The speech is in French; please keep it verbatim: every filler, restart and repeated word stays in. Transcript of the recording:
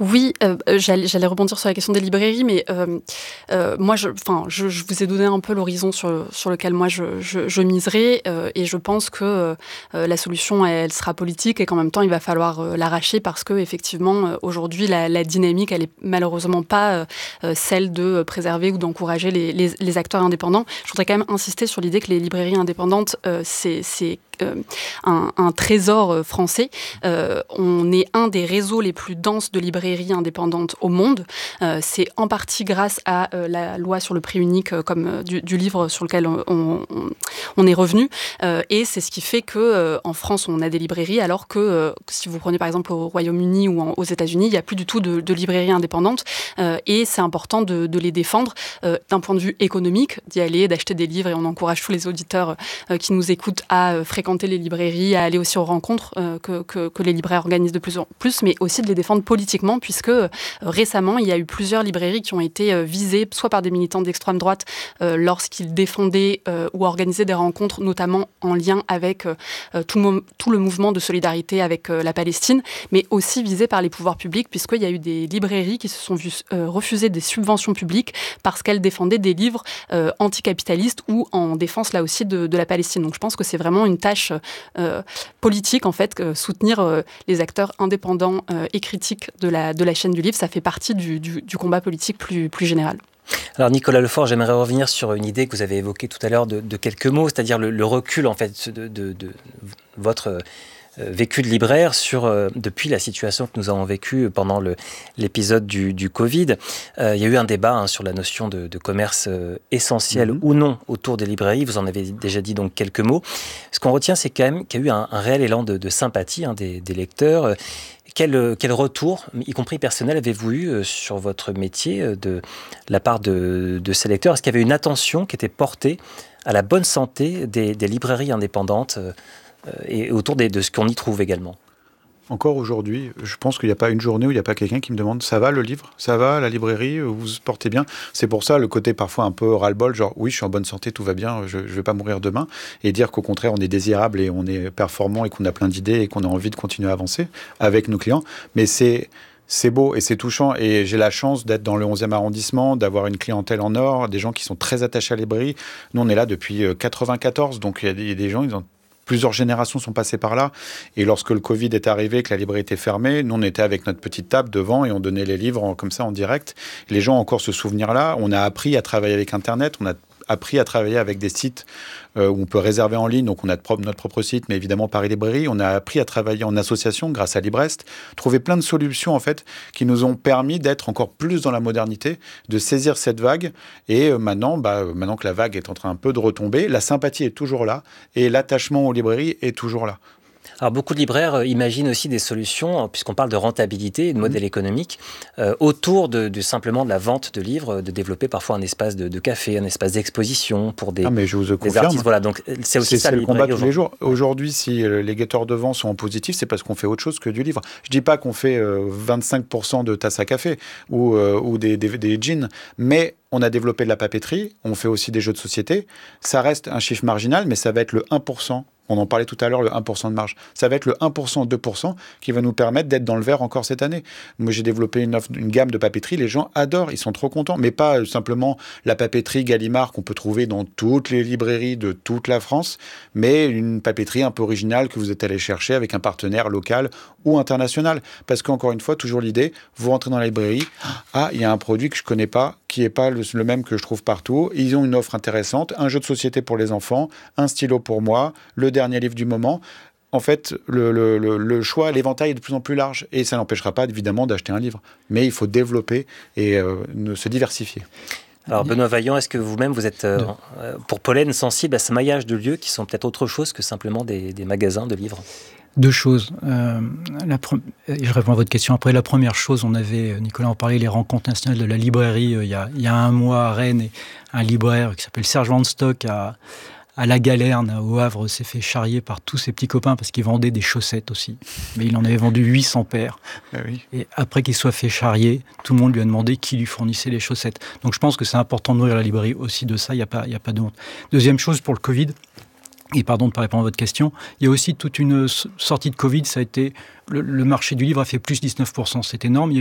Oui, euh, j'allais, j'allais rebondir sur la question des librairies, mais euh, euh, moi, je, enfin, je, je vous ai donné un peu l'horizon sur, sur lequel moi je, je, je miserai, euh, et je pense que euh, la solution, elle sera politique, et qu'en même temps, il va falloir euh, l'arracher parce que effectivement, euh, aujourd'hui, la, la dynamique, elle est malheureusement pas euh, celle de préserver ou d'encourager les, les, les acteurs indépendants. Je voudrais quand même insister sur l'idée que les librairies indépendantes, euh, c'est, c'est euh, un, un trésor français. Euh, on est un des réseaux les plus denses de librairies indépendantes au monde. Euh, c'est en partie grâce à euh, la loi sur le prix unique euh, comme euh, du, du livre sur lequel on, on, on est revenu. Euh, et c'est ce qui fait que euh, en France, on a des librairies, alors que euh, si vous prenez par exemple au Royaume-Uni ou en, aux États-Unis, il n'y a plus du tout de, de librairies indépendantes. Euh, et c'est important de, de les défendre euh, d'un point de vue économique, d'y aller, d'acheter des livres. Et on encourage tous les auditeurs euh, qui nous écoutent à euh, fréquenter les librairies, à aller aussi aux rencontres euh, que, que, que les libraires organisent de plus en plus, mais aussi de les défendre politiquement, puisque euh, récemment, il y a eu plusieurs librairies qui ont été euh, visées, soit par des militants d'extrême droite, euh, lorsqu'ils défendaient euh, ou organisaient des rencontres, notamment en lien avec euh, tout, le mo- tout le mouvement de solidarité avec euh, la Palestine, mais aussi visées par les pouvoirs publics, puisqu'il y a eu des librairies qui se sont vues euh, refuser des subventions publiques parce qu'elles défendaient des livres euh, anticapitalistes ou en défense, là aussi, de, de la Palestine. Donc je pense que c'est vraiment une tâche euh, politique, en fait, que soutenir euh, les acteurs indépendants euh, et critiques de la, de la chaîne du livre, ça fait partie du, du, du combat politique plus, plus général. Alors Nicolas Lefort, j'aimerais revenir sur une idée que vous avez évoquée tout à l'heure de, de quelques mots, c'est-à-dire le, le recul en fait de, de, de votre euh, vécu de libraire sur euh, depuis la situation que nous avons vécue pendant le, l'épisode du, du Covid. Euh, il y a eu un débat hein, sur la notion de, de commerce euh, essentiel mmh. ou non autour des librairies. Vous en avez déjà dit donc quelques mots. Ce qu'on retient, c'est quand même qu'il y a eu un, un réel élan de, de sympathie hein, des, des lecteurs. Quel, quel retour, y compris personnel, avez-vous eu sur votre métier de la part de, de ces lecteurs ? Est-ce qu'il y avait une attention qui était portée à la bonne santé des, des librairies indépendantes euh, et autour des, de ce qu'on y trouve également ? Encore aujourd'hui, je pense qu'il n'y a pas une journée où il n'y a pas quelqu'un qui me demande « ça va le livre ? Ça va la librairie ? Vous vous portez bien ?» C'est pour ça le côté parfois un peu ras-le-bol, genre « oui, je suis en bonne santé, tout va bien, je ne vais pas mourir demain » et dire qu'au contraire, on est désirable et on est performant et qu'on a plein d'idées et qu'on a envie de continuer à avancer avec nos clients. Mais c'est... C'est beau et c'est touchant et j'ai la chance d'être dans le onzième arrondissement, d'avoir une clientèle en or, des gens qui sont très attachés à la librairie. Nous, on est là depuis quatre-vingt-quatorze, donc il y a des, des gens, ils ont... Plusieurs générations sont passées par là. Et lorsque le Covid est arrivé, que la librairie était fermée, nous, on était avec notre petite table devant et on donnait les livres en, comme ça en direct. Les gens ont encore ce souvenir-là. On a appris à travailler avec Internet. On a appris à travailler avec des sites euh, où on peut réserver en ligne. Donc, on a de pro- notre propre site, mais évidemment Paris Librairie. On a appris à travailler en association grâce à Librest. Trouver plein de solutions, en fait, qui nous ont permis d'être encore plus dans la modernité, de saisir cette vague. Et euh, maintenant, bah, maintenant que la vague est en train un peu de retomber, la sympathie est toujours là et l'attachement aux librairies est toujours là. Alors, beaucoup de libraires imaginent aussi des solutions, puisqu'on parle de rentabilité et de modèle mmh. économique, euh, autour de, de simplement de la vente de livres, de développer parfois un espace de, de café, un espace d'exposition pour des, ah, mais je vous des confirme. artistes. Voilà, donc c'est aussi c'est, ça c'est le combat tous aujourd'hui. les jours. Aujourd'hui, si les guetteurs de vent sont en positif, c'est parce qu'on fait autre chose que du livre. Je ne dis pas qu'on fait euh, vingt-cinq pour cent de tasses à café ou, euh, ou des, des, des jeans, mais on a développé de la papeterie, on fait aussi des jeux de société. Ça reste un chiffre marginal, mais ça va être le un pour cent. On en parlait tout à l'heure, le un pour cent de marge. Ça va être le un pour cent, deux pour cent qui va nous permettre d'être dans le vert encore cette année. Moi, j'ai développé une, offre, une gamme de papeterie. Les gens adorent, ils sont trop contents. Mais pas simplement la papeterie Gallimard qu'on peut trouver dans toutes les librairies de toute la France, mais une papeterie un peu originale que vous êtes allé chercher avec un partenaire local ou international. Parce qu'encore une fois, toujours l'idée, vous rentrez dans la librairie, ah, il y a un produit que je ne connais pas, qui n'est pas le, le même que je trouve partout. Ils ont une offre intéressante, un jeu de société pour les enfants, un stylo pour moi, le dernier livre du moment. En fait, le, le, le, le choix, l'éventail est de plus en plus large. Et ça n'empêchera pas, évidemment, d'acheter un livre. Mais il faut développer et euh, se diversifier. Alors, Benoît Vaillant, est-ce que vous-même, vous êtes, euh, pour Pollen, sensible à ce maillage de lieux qui sont peut-être autre chose que simplement des, des magasins de livres ? Deux choses. Euh, la pre- je réponds à votre question après. La première chose, on avait, Nicolas en parlait, les rencontres nationales de la librairie euh, il, y a, il y a un mois à Rennes. Et un libraire qui s'appelle Serge Van Stock à, à La Galerne, au Havre, s'est fait charrier par tous ses petits copains parce qu'il vendait des chaussettes aussi. Mais il en avait vendu huit cents paires. Ah oui. Et après qu'il soit fait charrier, tout le monde lui a demandé qui lui fournissait les chaussettes. Donc je pense que c'est important de nourrir la librairie aussi de ça. Il n'y a pas, il y a pas de honte. Deuxième chose, pour le Covid, et pardon de ne pas répondre à votre question, il y a aussi toute une sortie de Covid, ça a été, le, le marché du livre a fait plus dix-neuf pour cent, c'est énorme. Il y a